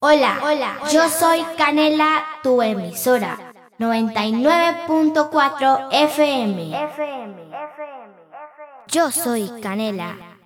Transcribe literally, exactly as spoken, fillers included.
Hola, hola, yo soy Canela, tu emisora, noventa y nueve punto cuatro F M. Yo soy Canela.